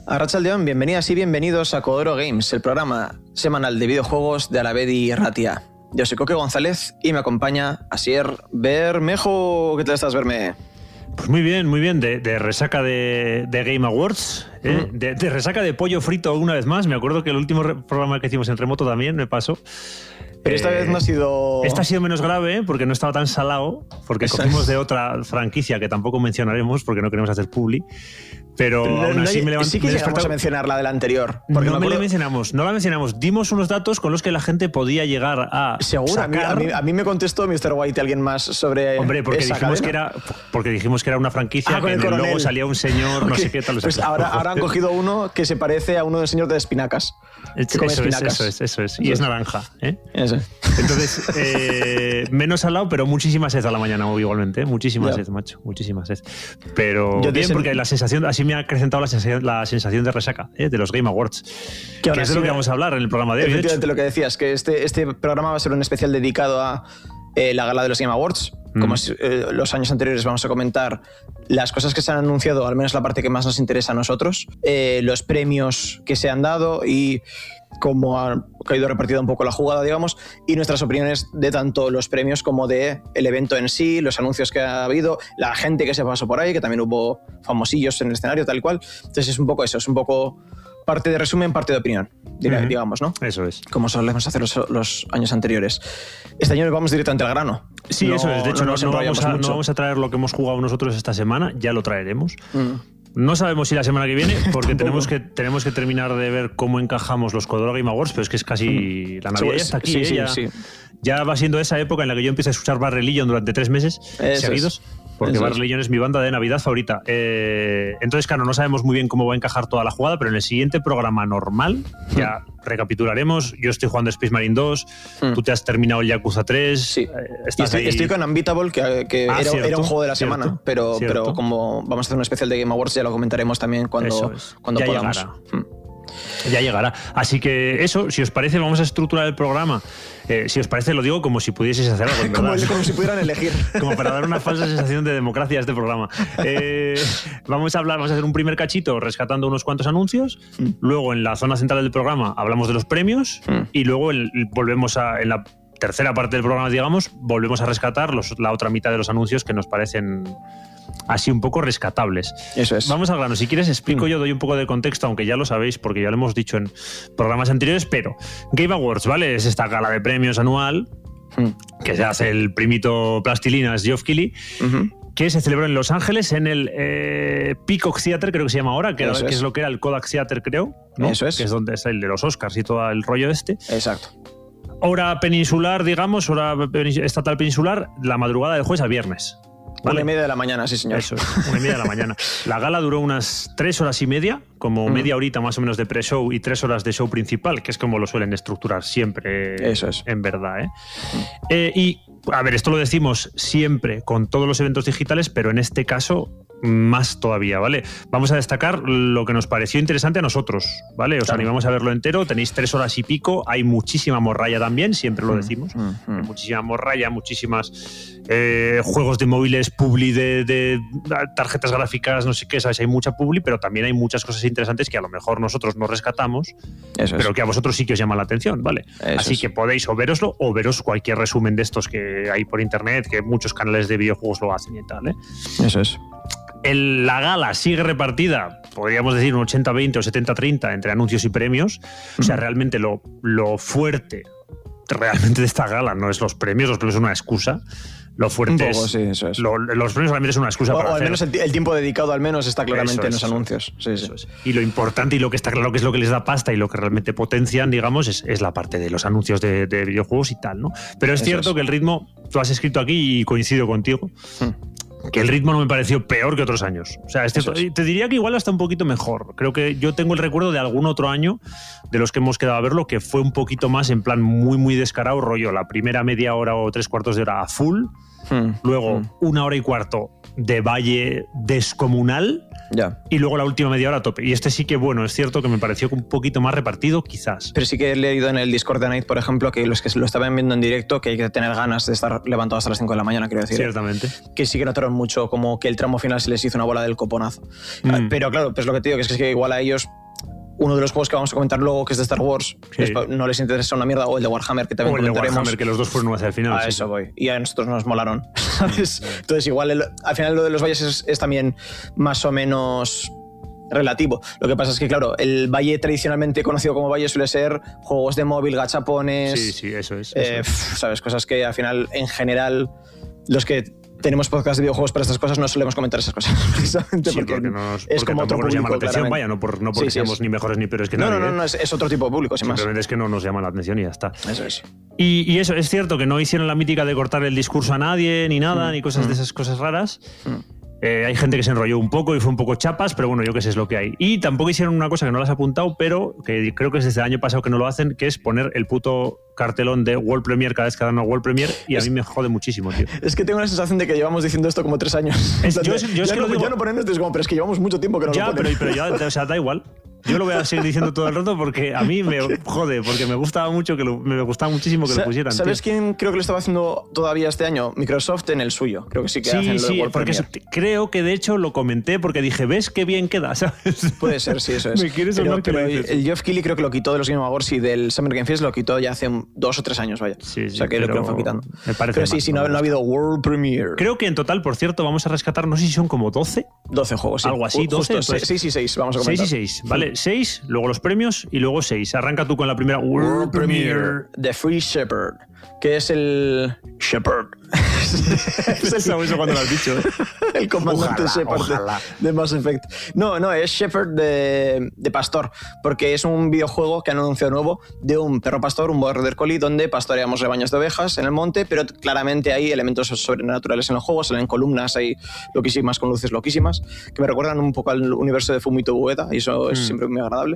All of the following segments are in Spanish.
Arratsaldeon, bienvenidas y bienvenidos a Codoro Games, el programa semanal de videojuegos de Alavedi y Ratia. Yo soy Coque González y me acompaña Asier Bermejo. ¿Qué tal estás, Berme? Pues muy bien, de resaca de Game Awards, de resaca de pollo frito una vez más. Me acuerdo que el último programa que hicimos en remoto también me pasó. Pero esta vez no ha sido... Esta ha sido menos grave porque no estaba tan salado, porque cogimos de otra franquicia que tampoco mencionaremos porque no queremos hacer publi. Pero aún así me levanté. Sí que llegamos a mencionar la de la anterior. No la mencionamos. Dimos unos datos con los que la gente podía llegar a ¿Seguro? sacar. A mí me contestó Mr. White alguien más sobre. Hombre, porque dijimos que era una franquicia que en el logo salía un señor, no sé qué tal. Pues ahora han cogido uno que se parece a uno del señor de espinacas. Eso es. Y es naranja. Eso. Entonces, menos salado, pero muchísima sed a la mañana igualmente. Muchísima sed, macho. Muchísima sed. Pero bien, porque la sensación, así me ha acrecentado la sensación de resaca de los Game Awards. Que es de lo que vamos a hablar en el programa de hoy. Efectivamente, lo que decías, que este programa va a ser un especial dedicado a la gala de los Game Awards. Como los años anteriores, vamos a comentar las cosas que se han anunciado, al menos la parte que más nos interesa a nosotros, los premios que se han dado y cómo ha caído repartida un poco la jugada, digamos, y nuestras opiniones de tanto los premios como de el evento en sí, los anuncios que ha habido, la gente que se pasó por ahí, que también hubo famosillos en el escenario, tal cual. Entonces es un poco eso, es un poco parte de resumen, parte de opinión, digamos, ¿no? Eso es. Como solemos hacer los años anteriores. Este año vamos directamente al grano. Sí, eso es. De hecho, no vamos a traer lo que hemos jugado nosotros esta semana, ya lo traeremos. No sabemos si la semana que viene, porque tenemos que terminar de ver cómo encajamos los Codoro Game Awards, pero es que es casi la Navidad ya está aquí. Ya va siendo esa época en la que yo empiezo a escuchar Bad Religion durante 3 meses seguidos. Porque Bad Religion es mi banda de Navidad favorita. Entonces, claro, no sabemos muy bien cómo va a encajar toda la jugada, pero en el siguiente programa normal ya recapitularemos. Yo estoy jugando Space Marine 2, tú te has terminado el Yakuza 3. Sí. Estoy con Unbeatable, que era un juego de la semana, pero como vamos a hacer un especial de Game Awards, ya lo comentaremos también cuando podamos. Ya llegará. Así que eso, si os parece, vamos a estructurar el programa. Si os parece, lo digo como si pudieseis hacer algo. como si pudieran elegir. Como para dar una falsa sensación de democracia a este programa. Vamos a hacer un primer cachito rescatando unos cuantos anuncios. Luego, en la zona central del programa, hablamos de los premios. Y luego volvemos en la tercera parte del programa, digamos, volvemos a rescatar la otra mitad de los anuncios que nos parecen así un poco rescatables. Eso es. Vamos al grano. Si quieres explico yo, doy un poco de contexto, aunque ya lo sabéis porque ya lo hemos dicho en programas anteriores, pero Game Awards, ¿vale? Es esta gala de premios anual que se hace el primito Plastilinas Geoff Keighley, que se celebró en Los Ángeles en el Peacock Theater, creo que se llama ahora, que es lo que era el Kodak Theater, creo, ¿no? Eso es. Que es donde está el de los Oscars y todo el rollo este. Exacto. Hora peninsular, digamos, hora estatal peninsular, la madrugada del jueves al viernes. ¿Vale? 1:30 de la mañana, sí, señor. Eso es, 1:30 de la mañana. La gala duró unas 3 horas y media, como media horita más o menos de pre-show y 3 horas de show principal, que es como lo suelen estructurar siempre. Eso es. En verdad, y, a ver, esto lo decimos siempre con todos los eventos digitales, pero en este caso más todavía, ¿vale? Vamos a destacar lo que nos pareció interesante a nosotros, ¿vale? Os animamos a verlo entero, tenéis 3 horas y pico, hay muchísima morralla también, siempre lo decimos, hay muchísima morralla, muchísimas juegos de móviles, publi de tarjetas gráficas, no sé qué, ¿sabes? Hay mucha publi, pero también hay muchas cosas interesantes que a lo mejor nosotros no rescatamos, pero que a vosotros sí que os llama la atención, ¿vale? Así que podéis o veroslo o veros cualquier resumen de estos que hay por internet, que muchos canales de videojuegos lo hacen y tal, Eso es. La gala sigue repartida, podríamos decir un 80-20 o 70-30 entre anuncios y premios. O sea, realmente lo fuerte realmente de esta gala no es los premios son una excusa. Lo fuerte un poco, sí, eso es. Los premios realmente son una excusa para al hacer. menos el tiempo dedicado al menos está claramente en los anuncios. Sí. Y lo importante y lo que está claro que es lo que les da pasta y lo que realmente potencian, digamos, es la parte de los anuncios de videojuegos y tal, ¿no? Pero es cierto que el ritmo, tú has escrito aquí y coincido contigo, que el ritmo no me pareció peor que otros años. O sea, te diría que igual hasta un poquito mejor. Creo que yo tengo el recuerdo de algún otro año de los que hemos quedado a verlo que fue un poquito más en plan muy, muy descarado, rollo la primera media hora o 3/4 de hora a full, luego 1 hora y cuarto de valle descomunal. Ya. Y luego la última media hora a tope. Y este sí que, bueno, es cierto que me pareció un poquito más repartido, quizás. Pero sí que he leído en el Discord de Night, por ejemplo, que los que lo estaban viendo en directo, que hay que tener ganas de estar levantado hasta las 5 de la mañana, quiero decir. Ciertamente. Que sí que notaron mucho como que el tramo final se les hizo una bola del coponazo. Pero claro, pues lo que te digo, que es que igual a ellos... Uno de los juegos que vamos a comentar luego, que es de Star Wars, no les interesa una mierda, o el de Warhammer, que también comentaremos. O el de Warhammer, que los dos fueron hacia el final. A eso voy. Y a nosotros nos molaron, ¿sabes? Entonces igual al final lo de los valles es también más o menos relativo. Lo que pasa es que, claro, el valle tradicionalmente conocido como valle suele ser juegos de móvil, gachapones... Sí, eso es. ¿Sabes? Cosas que al final, en general, los que... tenemos podcast de videojuegos para estas cosas, no solemos comentar esas cosas, precisamente porque es como otro público, nos llama la atención, claramente. vaya, no porque seamos ni mejores ni peores que nadie. No, es otro tipo de público, sin más. Simplemente es que no nos llama la atención y ya está. Eso es. Y eso, es cierto que no hicieron la mítica de cortar el discurso a nadie, ni nada, ni cosas de esas cosas raras. Hay gente que se enrolló un poco y fue un poco chapas, pero bueno, yo qué sé, es lo que hay. Y tampoco hicieron una cosa que no las he apuntado, pero que creo que es desde el año pasado que no lo hacen, que es poner el puto cartelón de World Premiere cada vez que dan una World Premiere, y a mí me jode muchísimo, tío. Es que tengo la sensación de que llevamos diciendo esto como 3 años. Ya no ponen esto, es como, pero es que llevamos mucho tiempo que no lo ponen. Pero ya, o sea, da igual. Yo lo voy a seguir diciendo todo el rato porque a mí me jode, porque me gustaba mucho me gustaba muchísimo que lo pusieran. ¿Sabes quién creo que lo estaba haciendo todavía este año? Microsoft en el suyo. Creo que sí que hacen lo de World porque creo que de hecho lo comenté porque dije, ¿ves qué bien queda? ¿Sabes? Puede ser, sí, eso es. Me quieres hablar que el Geoff Keighley creo que lo quitó de los Game Awards y del Summer Game Fest lo quitó ya hace 2 o 3 años, vaya. Sí, o sea que lo fue quitando. Me parece pero sí, no ha habido World Premiere. Creo que en total, por cierto, vamos a rescatar, no sé si son como 12. 12 juegos, sí. Algo así, 12. Justo, 6 y 6, vamos a comentar. 6 y 6, ¿vale? 6, luego los premios y luego 6. Arranca tú con la primera World Premiere. The Free Shepherd, que es el... Shepherd. Eso cuando lo has dicho. El comandante Shepard de Mass Effect. No, es Shepherd de pastor, porque es un videojuego que han anunciado nuevo de un perro pastor, un border collie, donde pastoreamos rebaños de ovejas en el monte, pero claramente hay elementos sobrenaturales en el juego, salen columnas, hay loquísimas con luces loquísimas, que me recuerdan un poco al universo de Fumito Ueda, y eso es siempre muy agradable.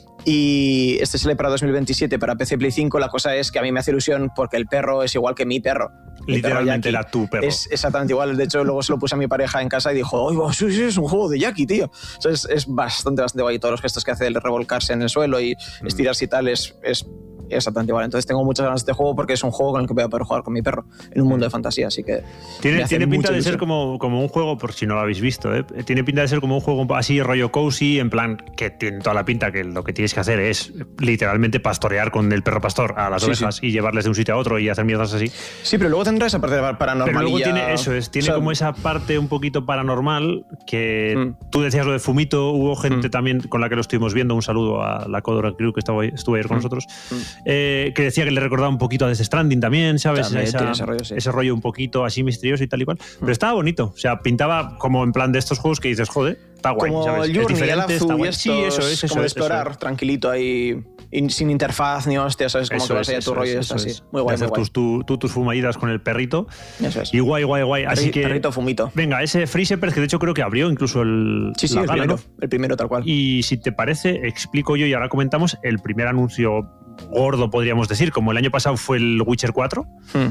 Y este sale para 2027 para PC Play 5. La cosa es que a mí me hace ilusión porque el perro es igual que mi perro. Literalmente era tu perro. Es exactamente igual. De hecho, luego se lo puse a mi pareja en casa y dijo, ¡oh, sí, es un juego de Jackie, tío! O sea, es bastante guay. Todos los gestos que hace el revolcarse en el suelo y estirarse y tal es exactamente igual. Entonces tengo muchas ganas de este juego porque es un juego con el que voy a poder jugar con mi perro en un mundo de fantasía, así que tiene pinta de ser como un juego, por si no lo habéis visto, tiene pinta de ser como un juego así rollo cozy, en plan que tiene toda la pinta que lo que tienes que hacer es literalmente pastorear con el perro pastor a las ovejas y llevarles de un sitio a otro y hacer mierdas así. Sí, pero luego tendrá esa parte paranormal. Pero luego tiene como esa parte un poquito paranormal que tú decías lo de Fumito, hubo gente también con la que lo estuvimos viendo, un saludo a la Codora Crew que estuvo ayer con nosotros, que decía que le recordaba un poquito a Death Stranding también, ¿sabes? También ese rollo un poquito así misterioso y tal y cual. Pero estaba bonito, o sea, pintaba como en plan de estos juegos que dices, joder, está guay, como ¿sabes? El Journey, el Azu, sí, eso es. Como de explorar tranquilito ahí, sin interfaz ni hostia, ¿sabes? Como que vas allá a tu rollo y está así. Muy guay, hacer tus fumaditas con el perrito. Eso es. Y guay. Así que... Perrito Fumito. Venga, ese Free Shepherd, que de hecho creo que abrió incluso el primero tal cual. Y si te parece, explico yo y ahora comentamos el primer anuncio gordo, podríamos decir, como el año pasado fue el Witcher 4.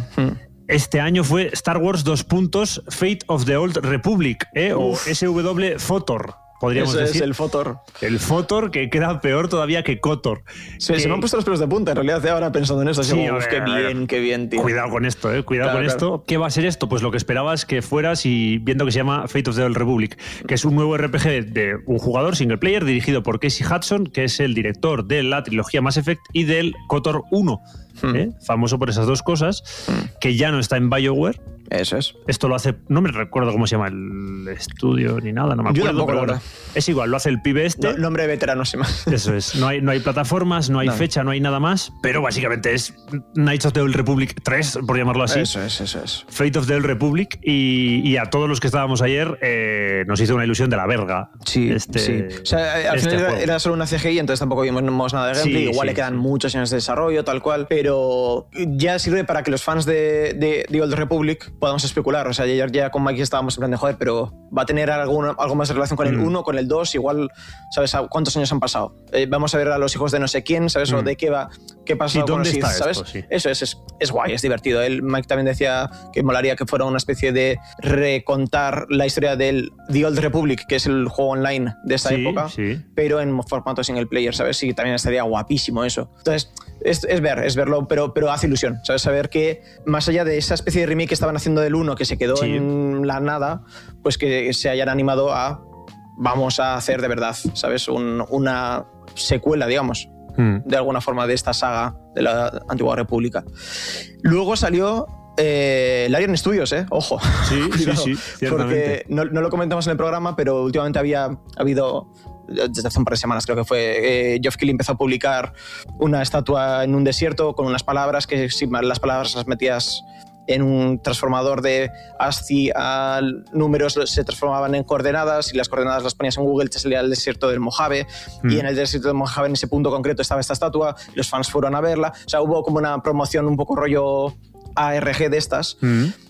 Este año fue Star Wars : Fate of the Old Republic, o SW FOTOR, podríamos decir. Es el FOTOR. El FOTOR, que queda peor todavía que KOTOR. Sí, se me han puesto los pelos de punta, en realidad, ahora pensando en esto. Sí, qué bien, tío. Cuidado con esto, cuidado con esto. ¿Qué va a ser esto? Pues lo que esperabas que fueras y viendo que se llama Fate of the Old Republic, que es un nuevo RPG de un jugador single player dirigido por Casey Hudson, que es el director de la trilogía Mass Effect y del KOTOR 1. Famoso por esas dos cosas, que ya no está en BioWare. Eso es. Esto lo hace, no me recuerdo cómo se llama el estudio ni nada, no me acuerdo. Yo tampoco, pero bueno, es igual, lo hace el pibe este. No, nombre de veterano, sin más. Eso es. No hay plataformas, no hay fecha, no hay nada más, pero básicamente es Knights of the Old Republic 3, por llamarlo así. Eso es. Fate of the Old Republic, y a todos los que estábamos ayer nos hizo una ilusión de la verga. Sí. O sea, al final era solo una CGI, entonces tampoco vimos nada de gameplay. Igual le quedan muchos años de desarrollo, tal cual, pero pero ya sirve para que los fans de The Old Republic podamos especular. O sea, ya con Mike estábamos en plan de joder, pero va a tener algo más de relación con el 1, con el 2, igual, ¿sabes? ¿Cuántos años han pasado? Vamos a ver a los hijos de no sé quién, ¿sabes? O de qué pasa con los Sith, ¿sabes? Sí. Eso es guay, es divertido. Mike también decía que molaría que fuera una especie de recontar la historia del The Old Republic, que es el juego online de esa época, pero en formato single player, ¿sabes? Sí, también estaría guapísimo eso. Entonces, es verlo, pero hace ilusión, ¿sabes? Saber que más allá de esa especie de remake que estaban haciendo del 1, que se quedó en la nada, pues que se hayan animado a vamos a hacer de verdad, ¿sabes? Una secuela, digamos, de alguna forma de esta saga de la Antigua República. Luego salió Larian Studios, ojo. Sí, porque no lo comentamos en el programa, pero últimamente había habido, desde hace un par de semanas creo que fue, Geoff Keighley empezó a publicar una estatua en un desierto con unas palabras que si las palabras las metías en un transformador de ASCII a números, se transformaban en coordenadas, y las coordenadas las ponías en Google, te salía el desierto del Mojave, y en el desierto del Mojave, en ese punto concreto, estaba esta estatua, los fans fueron a verla. O sea, hubo como una promoción un poco rollo ARG de estas,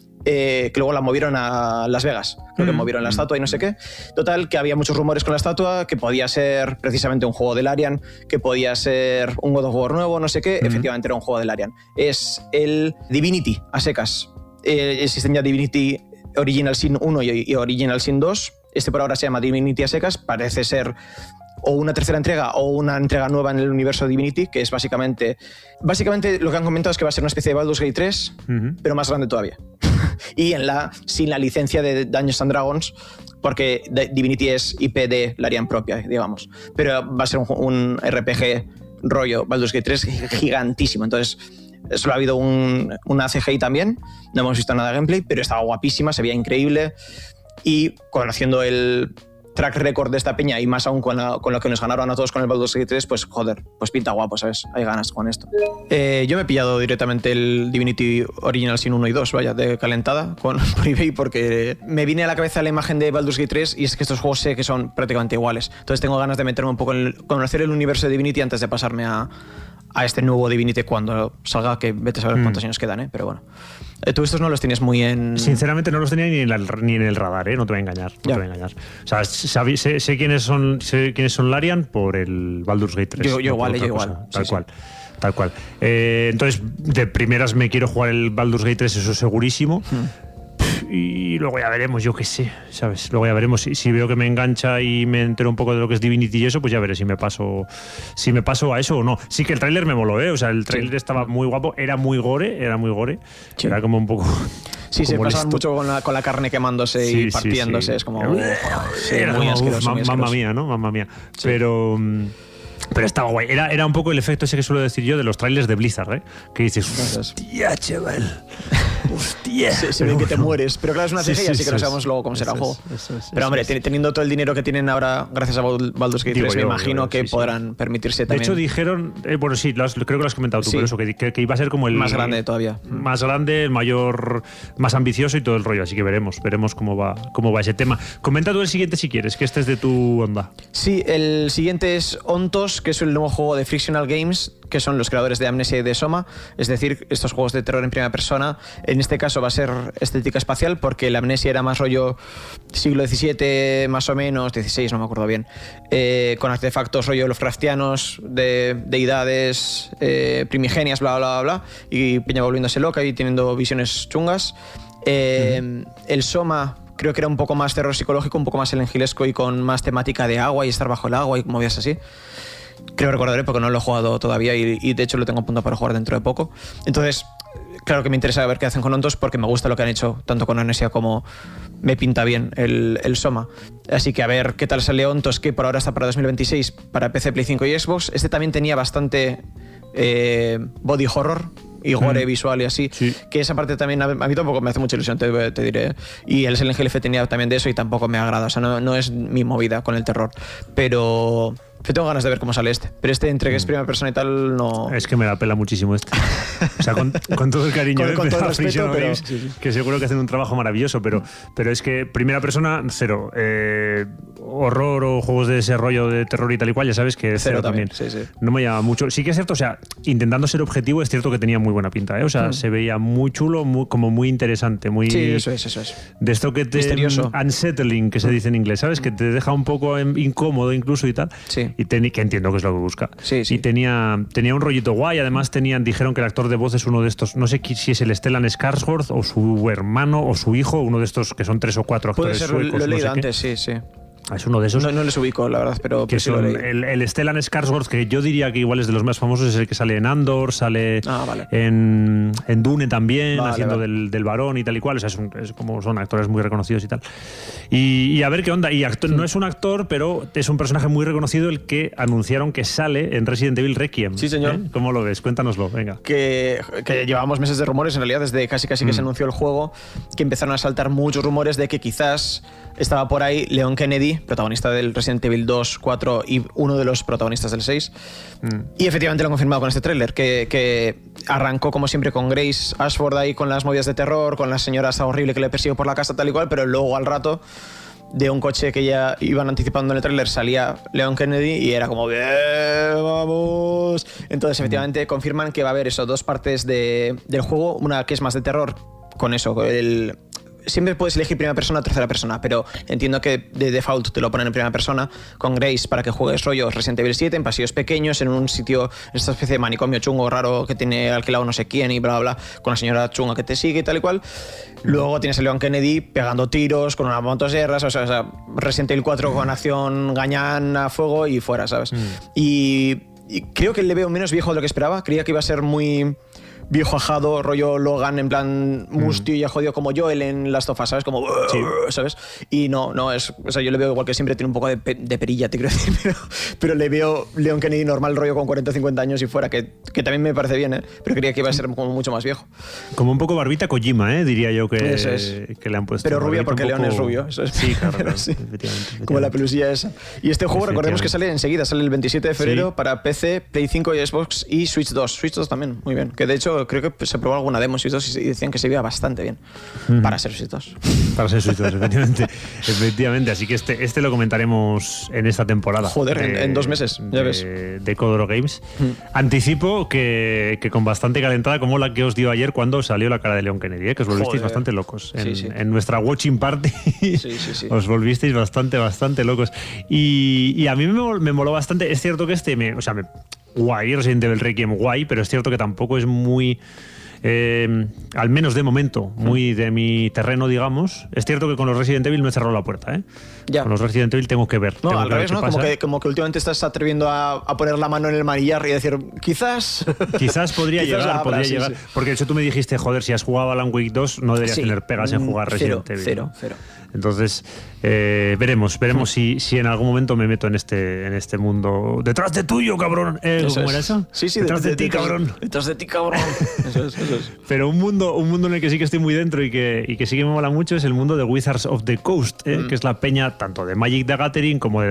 que luego la movieron a Las Vegas. Creo que movieron la estatua y no sé qué. Total, que había muchos rumores con la estatua, que podía ser precisamente un juego de Larian, que podía ser un God of War nuevo, no sé qué. Efectivamente era un juego de Larian. Es el Divinity, a secas. Existen ya Divinity Original Sin 1 y Original Sin 2. Este por ahora se llama Divinity a secas. Parece ser o una tercera entrega o una entrega nueva en el universo Divinity, que es básicamente lo que han comentado es que va a ser una especie de Baldur's Gate 3, pero más grande todavía. Y sin la licencia de Dungeons and Dragons, porque Divinity es IP de Larian propia, digamos. Pero va a ser un RPG rollo Baldur's Gate 3 gigantísimo. Entonces, solo ha habido una CGI también. No hemos visto nada de gameplay, pero estaba guapísima, se veía increíble. Y conociendo el track record de esta peña, y más aún con lo que nos ganaron a todos con el Baldur's Gate 3, pues joder, pues pinta guapo, ¿sabes? Hay ganas con esto. Yo me he pillado directamente el Divinity Original Sin 1 y 2, vaya, de calentada por eBay, porque me vine a la cabeza la imagen de Baldur's Gate 3, y es que estos juegos sé que son prácticamente iguales. Entonces tengo ganas de meterme un poco en conocer el universo de Divinity antes de pasarme a este nuevo Divinity cuando salga, que vete a saber cuántos años quedan, pero bueno. Tú estos no los tienes muy en... Sinceramente no los tenía ni en el radar, no te voy a engañar. No te voy a engañar. O sea, sé quiénes son Larian por el Baldur's Gate 3. Yo igual. Tal cual. Entonces, de primeras me quiero jugar el Baldur's Gate 3, eso segurísimo. Y luego ya veremos, yo qué sé, ¿sabes? Luego ya veremos si veo que me engancha y me entero un poco de lo que es Divinity y eso, pues ya veré si me paso a eso o no. Sí que el tráiler me moló, O sea, el tráiler estaba muy guapo, era muy gore. Sí. Era como un poco... Sí, se pasaban mucho con la carne quemándose y partiéndose. Es como... era muy asqueroso. Mamma mía, ¿no? Mamma mía. Sí. Pero estaba guay. Era un poco el efecto ese que suelo decir yo de los trailers de Blizzard, que dices, hostia, chaval. Hostia. Se ve que te mueres. Pero claro, es una CGI, así que no sabemos luego cómo será el juego. Pero hombre, teniendo todo el dinero que tienen ahora gracias a Baldur's Gate 3, me imagino que podrán permitirse también. De hecho, dijeron, bueno, sí, creo que lo has comentado tú, pero eso, que iba a ser como el... Más grande todavía. Más grande, el mayor, más ambicioso y todo el rollo. Así que veremos cómo va ese tema. Comenta tú el siguiente si quieres, que este es de tu onda. Sí, el siguiente es Ontos, que es el nuevo juego de Frictional Games, que son los creadores de Amnesia y de Soma, es decir, estos juegos de terror en primera persona. En este caso va a ser estética espacial, porque la Amnesia era más rollo siglo XVII, más o menos, XVI, no me acuerdo bien, con artefactos rollo Lovecraftianos, de deidades primigenias, bla, bla, bla, bla, y peña volviéndose loca y teniendo visiones chungas. El Soma creo que era un poco más terror psicológico, un poco más elengilesco y con más temática de agua y estar bajo el agua y movidas así. Creo recordaré porque no lo he jugado todavía y de hecho lo tengo a punto para jugar dentro de poco. Entonces, claro que me interesa ver qué hacen con Ontos, porque me gusta lo que han hecho tanto con Amnesia como me pinta bien el Soma. Así que a ver qué tal sale Ontos, que por ahora está para 2026 para PC, Play 5 y Xbox. Este también tenía bastante body horror y gore visual y así, que esa parte también a mí tampoco me hace mucha ilusión, te diré. Y el Silent Hill F tenía también de eso y tampoco me agrada, o sea, no es mi movida con el terror, pero Yo tengo ganas de ver cómo sale este. Pero este, entre que es primera persona y tal, no. Es que me la pela muchísimo este. O sea, con todo el cariño con todo el Free respeto, pero, Games, sí. que seguro que hacen un trabajo maravilloso, pero es que primera persona, cero. Horror o juegos de desarrollo de terror y tal y cual, ya sabes que cero también. Sí. No me llama mucho. Sí que es cierto, o sea, intentando ser objetivo, es cierto que tenía muy buena pinta, ¿eh? O sea, se veía muy chulo, como muy interesante, muy... Sí, eso es. De esto que te... Misterioso. Unsettling, que se dice en inglés, ¿sabes? Que te deja un poco incómodo incluso y tal. Sí. Y que entiendo que es lo que busca. Sí. Y tenía un rollito guay. Además dijeron que el actor de voz es uno de estos, no sé si es el Stellan Skarsgård o su hermano o su hijo, uno de estos que son 3 o 4 actores suecos. Puede ser, lo he leído antes, sí. Es uno de esos. No les ubico, la verdad, pero que sí son lo leí. el Stellan Skarsgård, que yo diría que igual es de los más famosos, es el que sale en Andor, sale vale. en Dune también, haciendo vale. del varón y tal y cual. O sea, es como son actores muy reconocidos y tal. Y a ver qué onda. Y no es un actor, pero es un personaje muy reconocido el que anunciaron que sale en Resident Evil Requiem. Sí, señor. ¿Cómo lo ves? Cuéntanoslo, venga. Que llevábamos meses de rumores, en realidad, desde casi que se anunció el juego, que empezaron a saltar muchos rumores de que quizás estaba por ahí Leon Kennedy, protagonista del Resident Evil 2, 4 y uno de los protagonistas del 6. Y efectivamente lo han confirmado con este tráiler, que arrancó como siempre con Grace Ashford ahí con las movidas de terror, con la señora esa horrible que le persiguió por la casa tal y cual, pero luego al rato de un coche que ya iban anticipando en el tráiler salía Leon Kennedy y era como ¡bien, vamos! Entonces efectivamente confirman que va a haber eso, 2 partes del juego, una que es más de terror, con eso, siempre puedes elegir primera persona o tercera persona, pero entiendo que de default te lo ponen en primera persona con Grace para que juegues rollo Resident Evil 7 en pasillos pequeños, en un sitio, en esta especie de manicomio chungo raro que tiene alquilado no sé quién y bla bla, con la señora chunga que te sigue y tal y cual. Luego tienes a Leon Kennedy pegando tiros con unas motosierras, o sea, Resident Evil 4 con acción gañán a fuego y fuera, ¿sabes? Y creo que le veo menos viejo de lo que esperaba. Creía que iba a ser muy viejo ajado, rollo Logan, en plan mustio y jodido como Joel en Last of Us, ¿sabes? Como, sí. ¿Sabes? Y no es... O sea, yo le veo igual que siempre tiene un poco de perilla, te quiero decir, pero le veo Leon Kennedy normal, rollo con 40 o 50 años y fuera, que también me parece bien, ¿eh? Pero creía que iba a ser como mucho más viejo. Como un poco barbita Kojima, diría yo que, eso es. Que le han puesto. Pero rubia porque poco... Leon es rubio. Eso es. Sí, claro, sí. Efectivamente. Como la pelusilla esa. Y este juego, recordemos que sale enseguida, sale el 27 de febrero para PC, Play 5 y Xbox y Switch 2. Switch 2 también, muy bien. Que de hecho creo que se probó alguna demo en Switch 2 y decían que se veía bastante bien para ser Switch 2. Para ser Switch 2, efectivamente. Así que este lo comentaremos en esta temporada. Joder, en 2 meses, ya ves. De Codoro Games. Anticipo que con bastante calentada, como la que os dio ayer cuando salió la cara de Leon Kennedy, que os volvisteis bastante locos. En nuestra watching party os volvisteis bastante locos. Y a mí me moló bastante. Es cierto que guay, Resident Evil Requiem guay, pero es cierto que tampoco es muy... al menos de momento, muy de mi terreno, digamos. Es cierto que con los Resident Evil me he cerrado la puerta, ¿eh? Ya. Con los Resident Evil tengo que ver. No, tengo al que revés, ver ¿no? Como que últimamente estás atreviendo a poner la mano en el manillar y decir, quizás podría llegar. Sí. Porque de hecho tú me dijiste, joder, si has jugado Alan Wake 2 no deberías tener pegas en jugar Resident Evil. Cero. Entonces, veremos si en algún momento me meto en este mundo. ¡Detrás de tuyo, cabrón! ¿Cómo era eso? Sí, detrás de ti, cabrón. Detrás de ti, cabrón. Eso es. Pero un mundo en el que sí que estoy muy dentro y que sí que me mola mucho es el mundo de Wizards of the Coast, que es la peña tanto de Magic the Gathering como de